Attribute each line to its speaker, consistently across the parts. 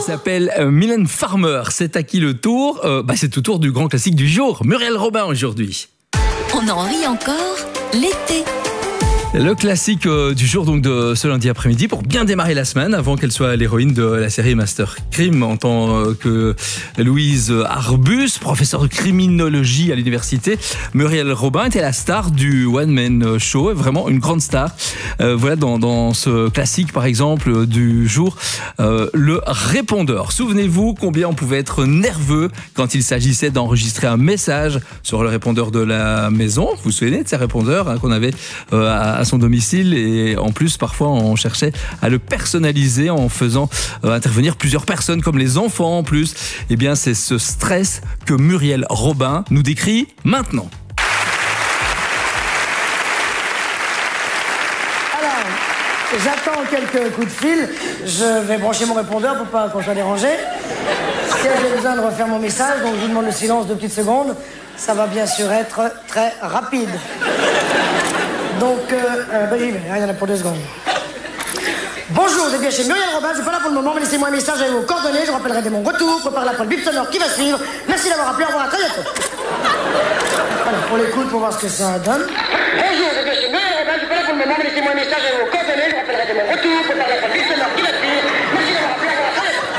Speaker 1: s'appelle Mylène Farmer. C'est à qui le tour? C'est au tour du grand classique du jour, Muriel Robin aujourd'hui.
Speaker 2: On en rit encore l'été.
Speaker 1: Le classique du jour donc de ce lundi après-midi pour bien démarrer la semaine avant qu'elle soit l'héroïne de la série Master Crime en tant que Louise Arbus, professeure de criminologie à l'université. Muriel Robin était la star du One Man Show, vraiment une grande star. Voilà dans ce classique par exemple du jour, le répondeur. Souvenez-vous combien on pouvait être nerveux quand il s'agissait d'enregistrer un message sur le répondeur de la maison. Vous vous souvenez de ces répondeurs qu'on avait à son domicile, et en plus parfois on cherchait à le personnaliser en faisant intervenir plusieurs personnes comme les enfants en plus. Eh bien c'est ce stress que Muriel Robin nous décrit maintenant.
Speaker 3: Alors, j'attends quelques coups de fil, je vais brancher mon répondeur pour pas qu'on soit dérangé. Si j'ai besoin de refaire mon message, donc je vous demande le silence 2 petites secondes. Ça va bien sûr être très rapide. Donc, j'y vais, il y en a pour 2 secondes. Bonjour, vous êtes bien chez Muriel Robin, je suis pas là pour le moment, mais laissez-moi un message avec vos coordonnées, je rappellerai dès mon retour, préparez la bip sonore qui va suivre. Merci d'avoir appelé, au revoir, à très bientôt. Voilà, on l'écoute pour voir ce que ça donne. Bonjour, vous êtes bien chez Muriel Robin, je suis pas là pour le moment, mais laissez-moi un message avec vos coordonnées, je rappellerai dès mon retour, préparez la bip sonore qui va suivre. Merci d'avoir appelé, au revoir, à très bientôt.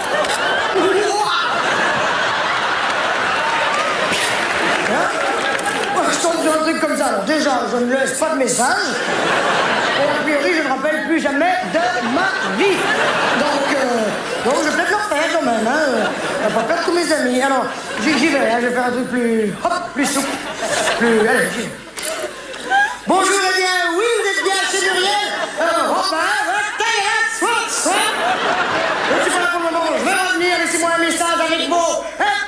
Speaker 3: Je tombe sur un truc comme ça. Alors déjà, je ne laisse pas de message. Et a priori, je ne rappelle plus jamais de ma vie. Donc je vais peut-être le refaire quand même. On va pas perdre tous mes amis. Alors, j'y vais. Je vais faire un truc plus souple. Allez, j'y vais. Bonjour, eh bien, oui, vous êtes bien chez Muriel Robin, je suis pas là pour le moment. Je vais revenir. Laissez-moi un message avec vos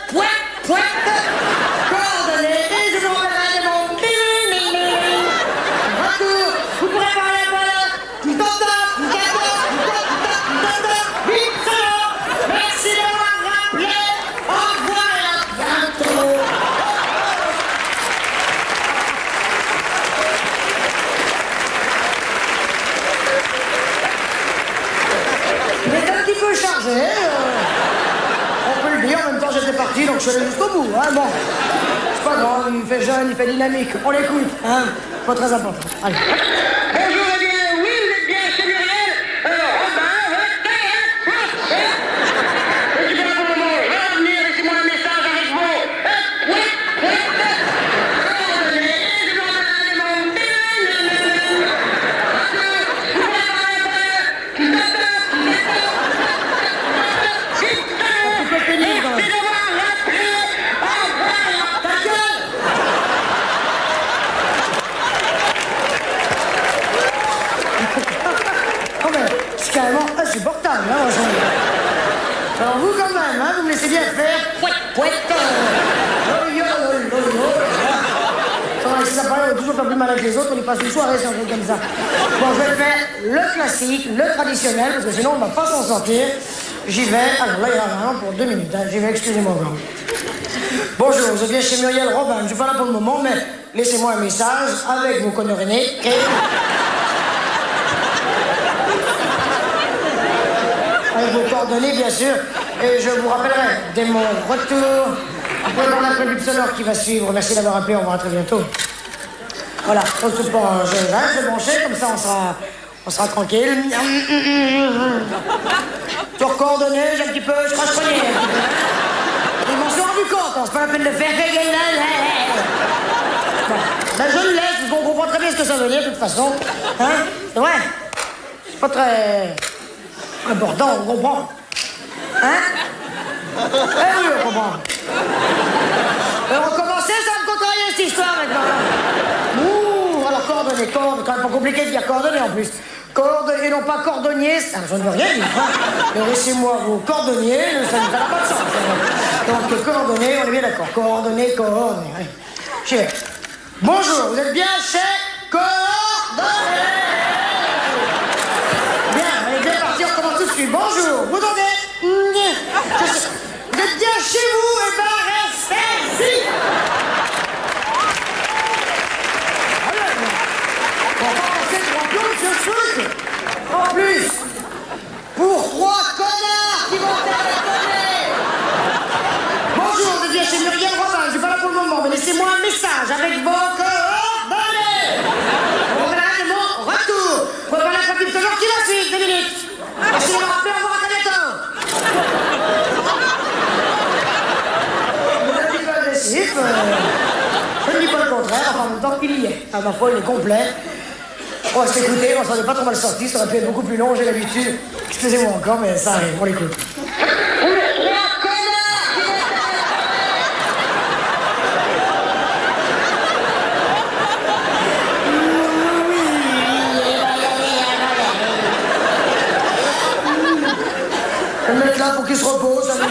Speaker 3: coordonnées. Et je vous rappellerai de mon retour. Vous pourrez parler à voilà. Bip sonore. Merci d'avoir rappelé. Au revoir et à bientôt. Il est un petit peu chargé. On peut le dire, en même temps j'étais parti, donc je suis allé jusqu'au bout. Bon, c'est pas grave, il fait jeune, il fait dynamique. On l'écoute, pas très important. Allez. Bonjour, eh bien, oui, vous êtes bien chez Muriel Robin, je suis pas là pour le moment, je vais revenir, laissez-moi un message avec vos coordonnées, je vous rappellerai de mon c'est carrément insupportable, Alors vous quand même, vous me laissez bien faire si ça paraît toujours pas plus malin que les autres, on y passe une soirée sur un truc comme ça. Bon, je vais faire le classique, le traditionnel, parce que sinon on va pas s'en sortir. J'y vais, alors là il y en a vraiment pour 2 minutes, j'y vais, excusez-moi encore. Bonjour, vous êtes bien chez Muriel Robin, je suis pas là pour le moment, mais laissez-moi un message avec vos coordonnées et... avec vos coordonnées, bien sûr, et je vous rappellerai dès mon retour, après dans la bip sonore qui va suivre. Merci d'avoir appelé, on va à très bientôt. Voilà, je vais brancher, comme ça on sera tranquille. Sur coordonnées, j'ai un petit peu, je crache-poignet. Ils m'en sont rendus compte, c'est pas la peine de faire. Bon, je le laisse, parce qu'on comprend très bien ce que ça veut dire, de toute façon. C'est vrai, c'est pas très... important, on comprend. Eh oui, on comprend. Recommencer, ça va me contrarier cette histoire maintenant. Alors coordonnées, quand même pas compliqué de dire coordonnées en plus. Et non pas cordonnier, je ne veux rien dire. Mais laissez-moi vos coordonnées, ça ne fera pas de sens. Donc coordonnées, on est bien d'accord. Coordonnées. Allez. J'y vais. Bonjour, vous êtes bien chez Coordonnées. Bonjour, vous entendez? Vous êtes bien chez vous, et restez ici. On va passer 3 plombs sur ce truc. En plus, pour 3 connards qui vont faire avec vos coordonnées. Vous rappellerez le mot retour. Vous pouvez parler à la petite toujours qui la suite, 2 minutes. Merci de me rappeler, au revoir, à très bientôt. Vous êtes un petit peu agressif. Je ne dis pas le contraire, enfin, en même temps, il y est. À ma foi, il est complet. On va s'écouter, on s'en est pas trop mal sorti, ça aurait pu être beaucoup plus long, j'ai l'habitude. Excusez-moi encore, mais ça arrive, on l'écoute. Le mec là, pour qu'il se repose, ça va.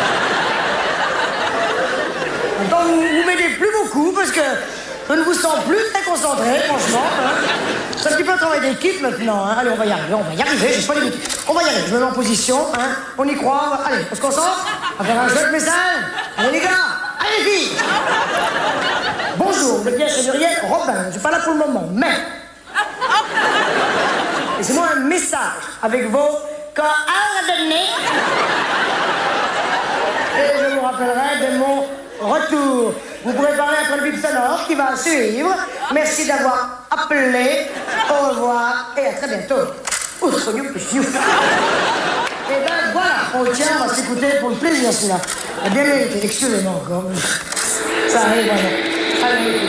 Speaker 3: Attends, vous m'aidez plus beaucoup parce que je ne vous sens plus très concentré, franchement. Hein. C'est un petit peu un travail d'équipe maintenant. Hein. Allez, on va y arriver, j'ai pas les minutes. On va y arriver, je me mets en position, hein. On y croit. Allez, on se concentre. On va faire un jeu de message. Allez les gars, allez les filles. Bonjour, le bien chez Muriel Robin. Je suis pas là pour le moment, mais... Laissez-moi un message avec vos coordonnées. Et je vous rappellerai de mon retour. Vous pourrez parler après le bip sonore qui va suivre. Merci d'avoir appelé. Au revoir et à très bientôt. Et ben voilà, on le tient, on va s'écouter pour le plaisir celui-là. Bien mérité, excusez-moi encore. Ça arrive, voilà. Allez.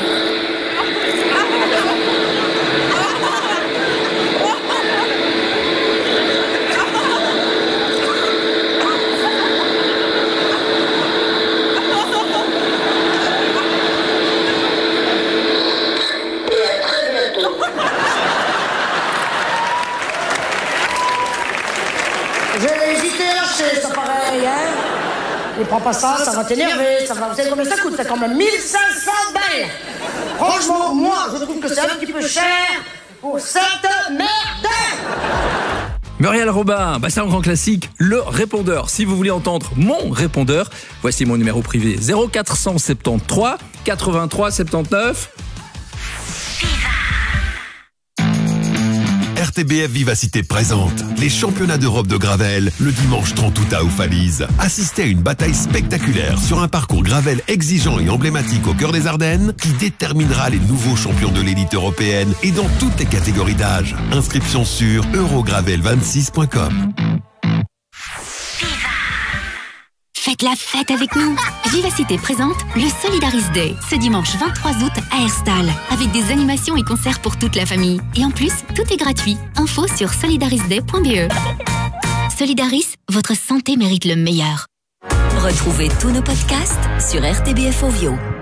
Speaker 3: J'ai hésité à lâcher, ça pareil, hein. Ne prends pas ça, ça va t'énerver, ça va... Vous savez combien ça coûte? C'est quand même 1500 balles. Franchement, moi, je trouve que c'est un petit peu cher pour cette merde.
Speaker 1: Muriel Robin, c'est un grand classique, le répondeur. Si vous voulez entendre mon répondeur, voici mon numéro privé 0473 83 79.
Speaker 4: RTBF Vivacité présente les championnats d'Europe de Gravel le dimanche 30 août à Aufalise. Assistez à une bataille spectaculaire sur un parcours Gravel exigeant et emblématique au cœur des Ardennes qui déterminera les nouveaux champions de l'élite européenne et dans toutes les catégories d'âge. Inscription sur eurogravel26.com.
Speaker 2: Faites la fête avec nous. Vivacité présente le Solidaris Day, ce dimanche 23 août à Herstal, avec des animations et concerts pour toute la famille. Et en plus, tout est gratuit. Info sur solidarisday.be. Solidaris, votre santé mérite le meilleur.
Speaker 5: Retrouvez tous nos podcasts sur RTBF Ovio.